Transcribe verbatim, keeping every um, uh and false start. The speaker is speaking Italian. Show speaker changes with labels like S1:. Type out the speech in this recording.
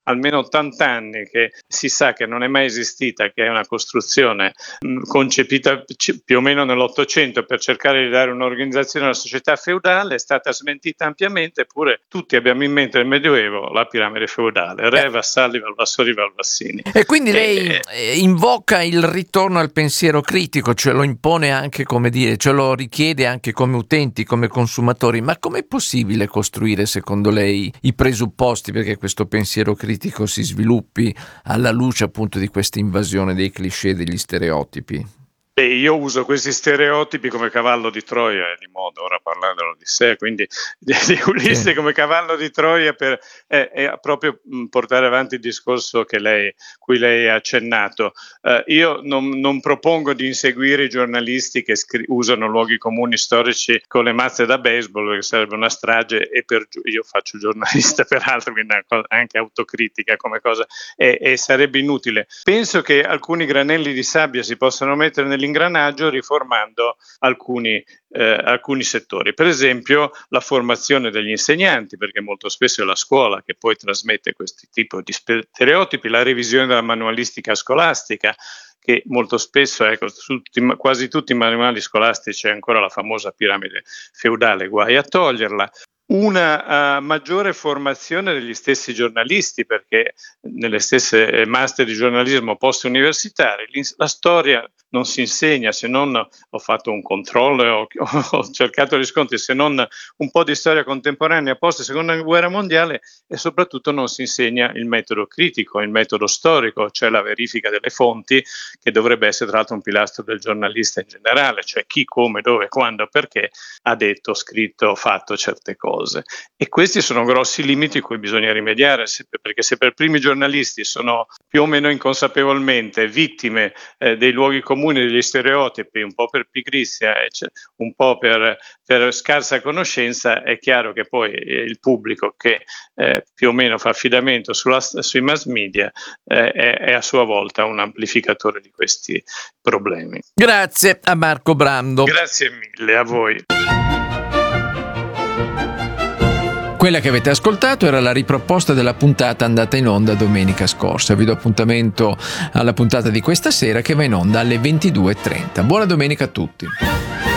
S1: almeno ottanta anni che si sa che non è mai esistita, che è una costruzione mh, concepita c- più o meno nell'Ottocento per cercare di dare un'organizzazione alla società feudale, è stata smentita ampiamente, eppure tutti abbiamo in mente nel Medioevo la piramide feudale, re, vassalli, valvassori, valvassini.
S2: E quindi lei
S1: e,
S2: invoca il ritorno al pensiero critico, cioè lo impone anche, come dire, cioè lo richiede anche come utenti, come consumatori, ma com'è possibile costruire secondo lei i presupposti perché questo pensiero critico si sviluppi alla luce appunto di questa invasione dei cliché, degli stereotipi?
S1: Beh, io uso questi stereotipi come cavallo di Troia, è di moda ora parlare dell'Odissea, quindi di, di Ulisse
S2: Sì.
S1: come cavallo di Troia per eh, eh, proprio mh, portare avanti il discorso che lei, cui lei ha accennato. Eh, io non, non propongo di inseguire i giornalisti che scri- usano luoghi comuni storici con le mazze da baseball, perché sarebbe una strage, e per giu- io faccio giornalista peraltro, quindi anche autocritica come cosa, e, e sarebbe inutile. Penso che alcuni granelli di sabbia si possano mettere nell'ingranaggio riformando alcuni, eh, alcuni settori. Per esempio la formazione degli insegnanti, perché molto spesso è la scuola che poi trasmette questi tipi di stereotipi, la revisione della manualistica scolastica, che molto spesso, ecco, su tutti, quasi tutti i manuali scolastici c'è ancora la famosa piramide feudale, guai a toglierla. Una uh, maggiore formazione degli stessi giornalisti, perché nelle stesse master di giornalismo post-universitari la storia non si insegna, se non ho fatto un controllo e ho, ho cercato riscontri, se non un po' di storia contemporanea post seconda guerra mondiale, e soprattutto non si insegna il metodo critico, il metodo storico, cioè la verifica delle fonti, che dovrebbe essere tra l'altro un pilastro del giornalista in generale, cioè chi, come, dove, quando, perché ha detto, scritto, fatto certe cose. E questi sono grossi limiti cui bisogna rimediare, perché se per primi giornalisti sono più o meno inconsapevolmente vittime eh, dei luoghi comuni, degli stereotipi, un po' per pigrizia, un po' per, per scarsa conoscenza, è chiaro che poi il pubblico che eh, più o meno fa affidamento sulla, sui mass media eh, è, è a sua volta un amplificatore di questi problemi.
S2: Grazie a Marco Brando.
S1: Grazie mille a voi.
S2: Quella che avete ascoltato era la riproposta della puntata andata in onda domenica scorsa. Vi do appuntamento alla puntata di questa sera che va in onda alle ventidue e trenta. Buona domenica a tutti.